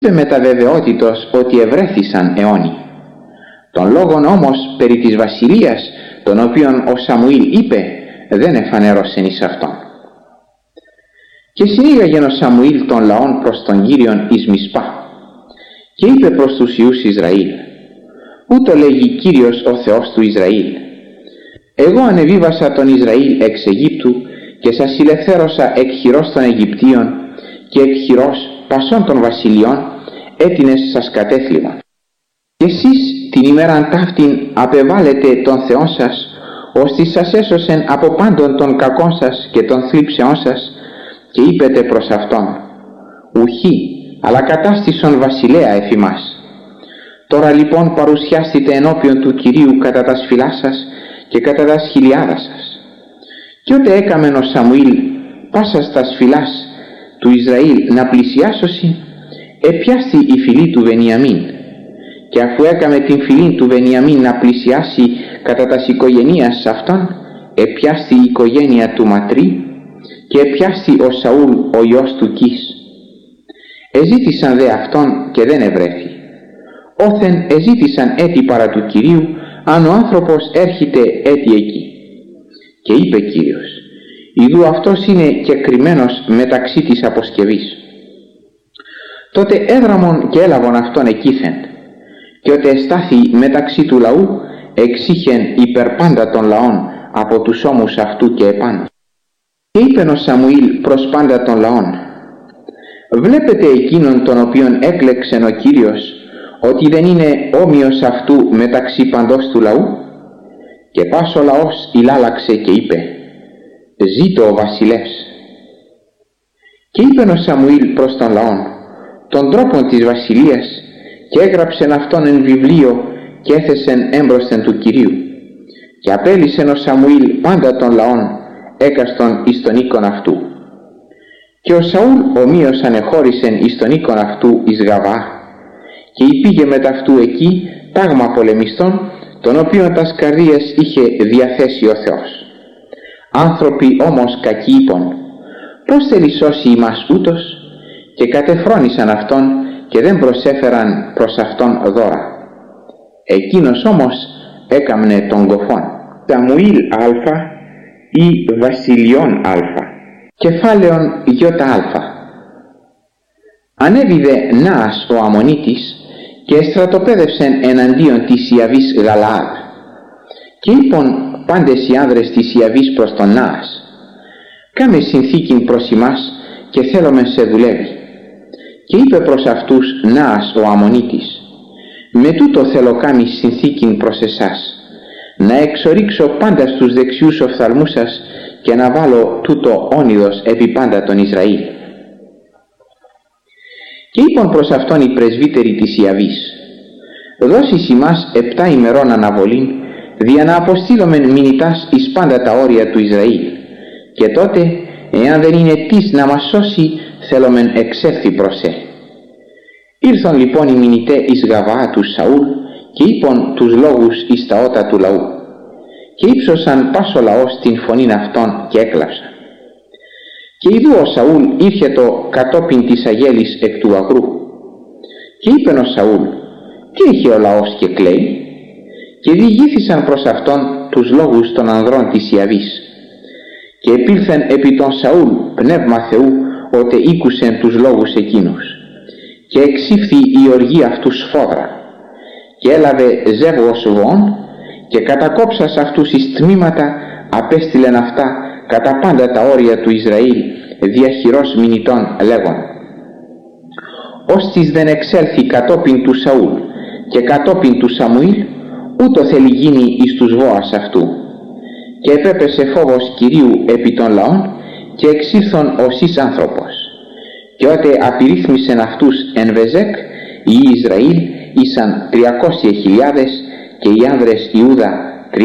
είπε με τα βεβαιότητος ότι ευρέθησαν αιώνιοι. Των λόγων όμως περί της βασιλείας, τον οποίον ο Σαμουήλ είπε, δεν εφανέρωσεν εις αυτόν. Και συνήγαγεν ο Σαμουήλ των λαών προς τον Κύριον εις Μισπά, και είπε προς τους Υιούς Ισραήλ, ούτω λέγει Κύριος ο Θεός του Ισραήλ, εγώ ανεβίβασα τον Ισραήλ εξ Αιγύπτου και σας ηλευθέρωσα εκ χειρός των Αιγυπτίων και εκ χειρός πασών των βασιλειών έτινες σας κατέθλιβαν. Και εσείς την ημέραν ταύτην απεβάλλετε τον Θεόν σας, ώστε σας έσωσεν από πάντων των κακών σας και των θλίψεών σας, και είπετε προς αυτόν, ουχή, αλλά κατάστησον βασιλέα εφ' ημάς. Τώρα λοιπόν παρουσιάστητε ενώπιον του Κυρίου κατά τα σφυλά σας και κατά τα χιλιάδα σας. Και ότε έκαμεν ο Σαμουήλ πάσα στα σφυλάς του Ισραήλ να πλησιάσωσι, επιάστη η φυλή του Βενιαμίν. Και αφού έκαμε την φυλή του Βενιαμίν να πλησιάσει κατά τας οικογενείας αυτών, επιάστη η οικογένεια του Ματρί και επιάστη ο Σαούλ ο ιός του Κις. Εζήτησαν δε αυτόν και δεν ευρέθη. Όθεν εζήτησαν έτη παρά του Κυρίου, αν ο άνθρωπος έρχεται έτη εκεί. Και είπε Κύριος, ιδού αυτός είναι και κρυμμένος μεταξύ της αποσκευής. Τότε έδραμον και έλαβον αυτόν εκείθεν, και ότε εστάθη μεταξύ του λαού, εξήχεν υπερπάντα των λαών από τους ώμους αυτού και επάνω. Και είπεν ο Σαμουήλ προς πάντα των λαών, βλέπετε εκείνον τον οποίον έκλεξεν ο Κύριος, ότι δεν είναι όμοιος αυτού μεταξύ παντός του λαού? Και πας ο λαός ηλάλαξε και είπε, ζήτω ο βασιλεύς. Και είπεν ο Σαμουήλ προς τον λαόν, τον τρόπον της βασιλείας, και έγραψεν αυτόν εν βιβλίο και έθεσεν έμπροσθεν του Κυρίου. Και απέλυσεν ο Σαμουήλ πάντα των λαών έκαστον εις τον οίκον αυτού. Και ο Σαούλ ομοίως ανεχώρησεν εις τον οίκον αυτού εις Γαβά, και υπήγε μετ' αυτού εκεί τάγμα πολεμιστών, τον οποίον τας καρδίες είχε διαθέσει ο Θεός. Άνθρωποι όμως κακοί είπον, πώς θέλει σώσει ημάς ούτως? Και κατεφρόνησαν αυτόν και δεν προσέφεραν προς αυτόν δώρα. Εκείνος όμως έκαμνε τον κοφόν. Σαμουήλ α ή Βασιλειών α. Κεφάλαιον ΙΑ. Ανέβηδε Ναας ο Αμμονίτης και στρατοπέδευσεν εναντίον της Ιαβής Γαλαάδ. Και είπον πάντες οι άνδρες της Ιαβής προς τον Ναας, κάμε συνθήκην προς ημάς και θέλομεν σε δουλεύει. Και είπε προς αυτούς Ναας ο Αμμονίτης, με τούτο θέλω κάμει συνθήκην προς εσάς, να εξορίξω πάντα στους δεξιούς οφθαλμούς σας και να βάλω τούτο όνειδος επί πάντα τον Ισραήλ. Και είπαν προς αυτόν οι πρεσβύτεροι της Ιαβής, δώσεις ημάς 7 ημερών αναβολήν, δια να αποστείλομεν μηνυτάς εις πάντα τα όρια του Ισραήλ, και τότε, εάν δεν είναι τις να μας σώσει, θέλομεν εξέλθει προς Ήρθαν λοιπόν οι μηνυτέ εις Γαβά του Σαούλ και είπαν τους λόγους εις τα ότα του λαού. Και ύψωσαν πάσο λαός την φωνήν αυτών και έκλαυσαν. Και ιδού ο Σαούλ ήρχετο κατόπιν της αγέλης εκ του αγρού. Και είπεν ο Σαούλ, τι είχε ο λαός και κλαίει? Και διηγήθησαν προς αυτόν τους λόγους των ανδρών της Ιαβής. Και επήλθεν επί τον Σαούλ πνεύμα Θεού, ότε ήκουσεν τους λόγους εκείνους. Και εξήφθη η οργή αυτού σφόδρα. Και έλαβε ζεύγος βοών, και κατακόψας αυτούς εις τμήματα απέστειλεν αυτά κατά πάντα τα όρια του Ισραήλ διαχειρός μηνυτών λέγον, ώστις δεν εξέλθει κατόπιν του Σαούλ και κατόπιν του Σαμουήλ, ούτω θέλει γίνει εις τους βόας αυτού. Και επέπεσε φόβος Κυρίου επί των λαών και εξήλθον ως εις άνθρωπος. Και ότε απειρίθμισεν αυτούς εν Βεζέκ, οι Ισραήλ ήσαν 300.000 και οι άνδρες Ιούδα 30.000.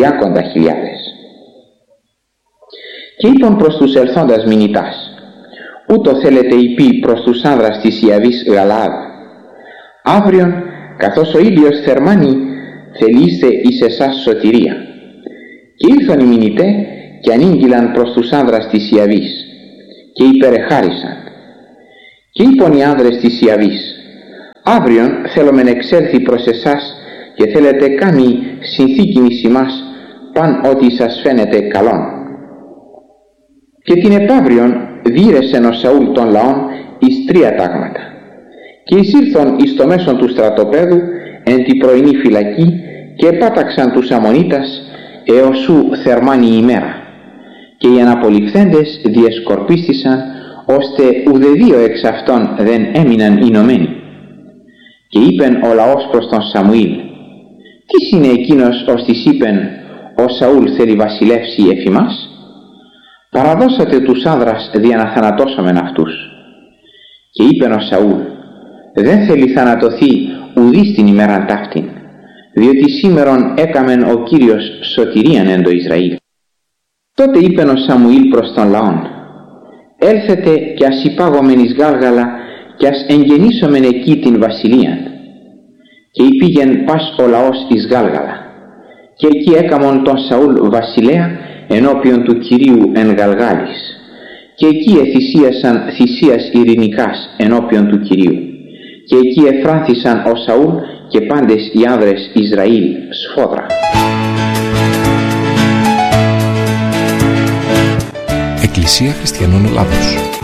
Και είπαν προς τους ελθόντας μηνυτάς, ούτω θέλετε υπή προς τους άνδρας της Ιαβής Γαλαάδ, αύριον καθώς ο ήλιος θερμάνει θελείστε εις εσάς σωτηρία. Και ήλθαν οι μηνυτέ και ανήγγυλαν προς τους άνδρας της Ιαβής και υπερεχάρισαν. Και είπαν οι άνδρες της Ιαβής, Αύριον θέλουμε να εξέλθει προς εσάς και θέλετε κάνει συνθήκη εις ημάς παν ότι σας φαίνεται καλόν. Και την επαύριον διήρεσεν ο Σαούλ των λαών εις 3 τάγματα και εισήλθον εις το μέσον του στρατοπέδου εν τη πρωινή φυλακή και επάταξαν τους Αμμονίτας έως σου θερμάνει η ημέρα και οι αναπολιφθέντες διεσκορπίστησαν ώστε ουδεδίο εξ αυτών δεν έμειναν ηνωμένοι. Και είπεν ο λαός προς τον Σαμουήλ: «Τι είναι εκείνος ως της είπεν ο Σαούλ θέλει βασιλεύσει εφ' ημάς? Παραδώσατε τους άνδρας δια να θανατώσομεν αυτούς». Και είπεν ο Σαούλ: «Δεν θέλει θανατωθεί ουδής την ημέραν ταύτην, διότι σήμερον έκαμεν ο Κύριος σωτηρίαν εν το Ισραήλ». Τότε είπεν ο Σαμουήλ προς τον λαόν: «Έλθετε και ας υπάγομεν εις Γάλγαλα και ας εγγενήσομεν εκεί την βασιλείαν». Και υπήγεν πας ο λαός εις Γάλγαλα και εκεί έκαμον τον Σαούλ βασιλέα ενώπιον του Κυρίου εν Γαλγάλης και εκεί εθυσίασαν θυσίας ειρηνικάς ενώπιον του Κυρίου και εκεί εφράνθησαν ο Σαούλ και πάντες οι άνδρες Ισραήλ σφόδρα. Εκκλησία Χριστιανών Ελλάδος.